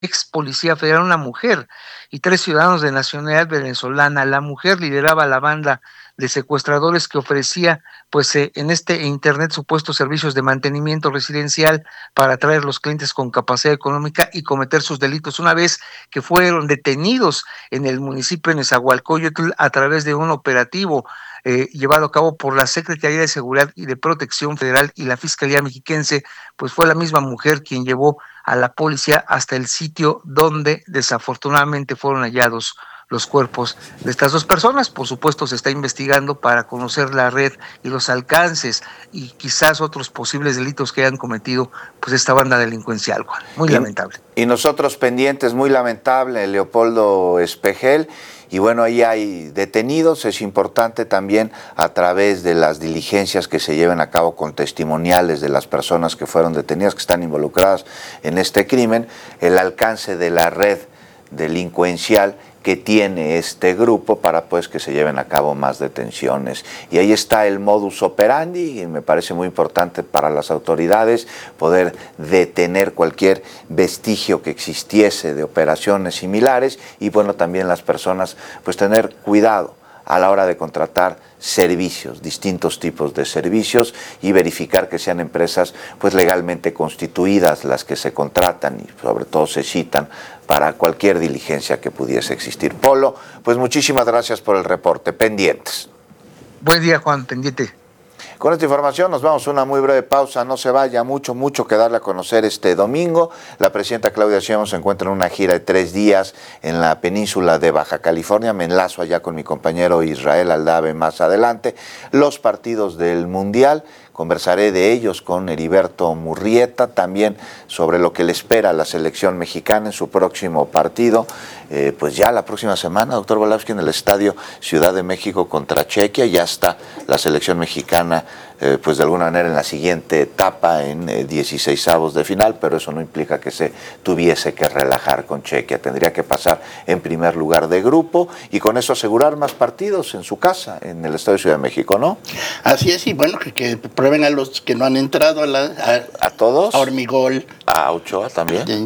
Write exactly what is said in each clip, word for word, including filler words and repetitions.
ex policía federal, una mujer, y tres ciudadanos de nacionalidad venezolana. La mujer lideraba la banda de secuestradores que ofrecía, pues, eh, en este internet supuestos servicios de mantenimiento residencial para atraer los clientes con capacidad económica y cometer sus delitos. Una vez que fueron detenidos en el municipio de Nezahualcóyotl a través de un operativo eh, llevado a cabo por la Secretaría de Seguridad y de Protección Federal y la Fiscalía Mexiquense, pues fue la misma mujer quien llevó a la policía hasta el sitio donde desafortunadamente fueron hallados los cuerpos de estas dos personas. Por supuesto, se está investigando para conocer la red y los alcances y quizás otros posibles delitos que hayan cometido pues esta banda delincuencial, Juan. Muy y, lamentable. Y nosotros pendientes, muy lamentable, Leopoldo Espejel. Y bueno, ahí hay detenidos. Es importante también, a través de las diligencias que se lleven a cabo con testimoniales de las personas que fueron detenidas, que están involucradas en este crimen, el alcance de la red delincuencial que tiene este grupo para pues que se lleven a cabo más detenciones. Y ahí está el modus operandi, y me parece muy importante para las autoridades poder detener cualquier vestigio que existiese de operaciones similares, y bueno, también las personas pues tener cuidado a la hora de contratar servicios, distintos tipos de servicios, y verificar que sean empresas pues legalmente constituidas las que se contratan y sobre todo se citan para cualquier diligencia que pudiese existir. Polo, pues muchísimas gracias por el reporte. Pendientes. Buen día, Juan, pendiente. Con esta información nos vamos a una muy breve pausa. No se vaya, mucho, mucho que darle a conocer este domingo. La presidenta Claudia Sheinbaum se encuentra en una gira de tres días en la península de Baja California. Me enlazo allá con mi compañero Israel Aldave más adelante. Los partidos del Mundial, conversaré de ellos con Heriberto Murrieta, también sobre lo que le espera a la selección mexicana en su próximo partido. Eh, pues ya la próxima semana, doctor Volavsky, en el Estadio Ciudad de México contra Chequia, ya está la selección mexicana, eh, pues de alguna manera en la siguiente etapa, en eh, dieciseisavos de final, pero eso no implica que se tuviese que relajar con Chequia. Tendría que pasar en primer lugar de grupo y con eso asegurar más partidos en su casa, en el Estadio Ciudad de México, ¿no? Así es, y bueno, que, que prueben a los que no han entrado a la... ¿A, ¿A todos? A Hormigol. ¿A Ochoa también? Sí.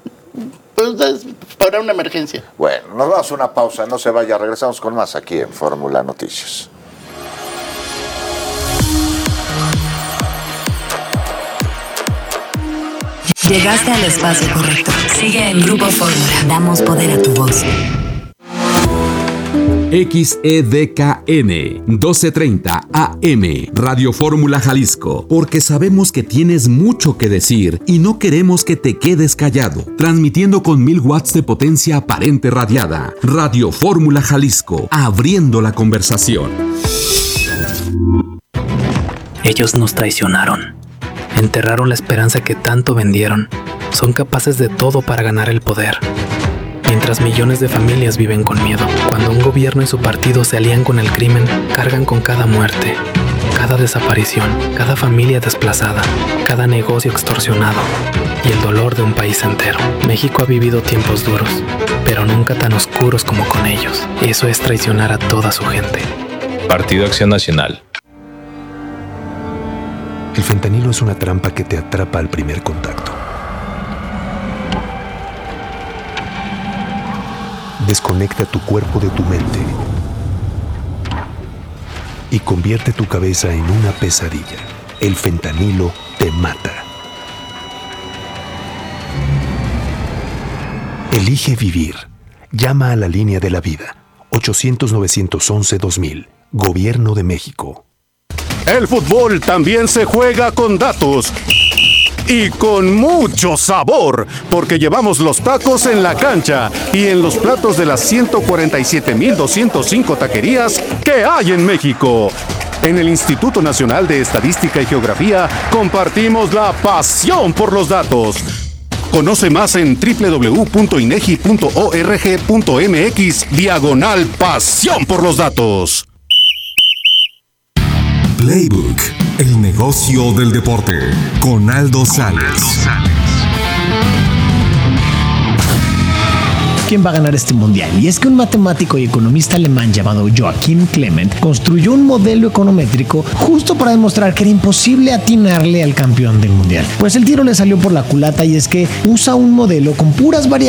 Pues para una emergencia. Bueno, nos vamos a una pausa, no se vaya, regresamos con más aquí en Fórmula Noticias. Llegaste al espacio correcto. Sigue en Grupo Fórmula. Damos poder a tu voz. X E D K N doce treinta A M Radio Fórmula Jalisco, porque sabemos que tienes mucho que decir y no queremos que te quedes callado. Transmitiendo con mil watts de potencia aparente radiada. Radio Fórmula Jalisco, abriendo la conversación. Ellos nos traicionaron. Enterraron la esperanza que tanto vendieron. Son capaces de todo para ganar el poder. Mientras millones de familias viven con miedo. Cuando un gobierno y su partido se alían con el crimen, cargan con cada muerte, cada desaparición, cada familia desplazada, cada negocio extorsionado y el dolor de un país entero. México ha vivido tiempos duros, pero nunca tan oscuros como con ellos. Eso es traicionar a toda su gente. Partido Acción Nacional. El fentanilo es una trampa que te atrapa al primer contacto. Desconecta tu cuerpo de tu mente y convierte tu cabeza en una pesadilla. El fentanilo te mata. Elige vivir. Llama a la línea de la vida. ochocientos, novecientos once, dos mil. Gobierno de México. El fútbol también se juega con datos. Y con mucho sabor, porque llevamos los tacos en la cancha y en los platos de las ciento cuarenta y siete mil doscientos cinco taquerías que hay en México. En el Instituto Nacional de Estadística y Geografía compartimos la pasión por los datos. Conoce más en doble u doble u doble u punto inegi punto org punto mx diagonal pasión por los datos. Playbook, el negocio del deporte, con Aldo Sales. quién va a ganar este mundial. Y es que un matemático y economista alemán llamado Joachim Clement construyó un modelo econométrico justo para demostrar que era imposible atinarle al campeón del mundial. Pues el tiro le salió por la culata, y es que usa un modelo con puras variables